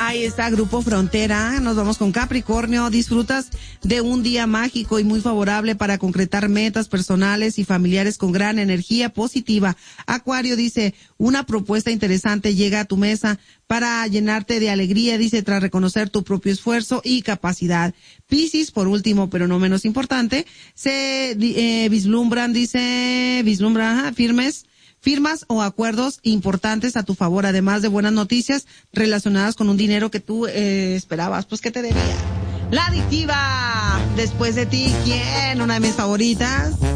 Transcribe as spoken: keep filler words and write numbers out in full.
Ahí está Grupo Frontera. Nos vamos con Capricornio. Disfrutas de un día mágico y muy favorable para concretar metas personales y familiares con gran energía positiva. Acuario dice, una propuesta interesante llega a tu mesa para llenarte de alegría, dice, tras reconocer tu propio esfuerzo y capacidad. Piscis, por último, pero no menos importante, se eh, vislumbran, dice, vislumbran, ajá, firmes, firmas o acuerdos importantes a tu favor, además de buenas noticias relacionadas con un dinero que tú eh, esperabas, pues que te debía. La Adictiva, después de ti, ¿quién? Una de mis favoritas.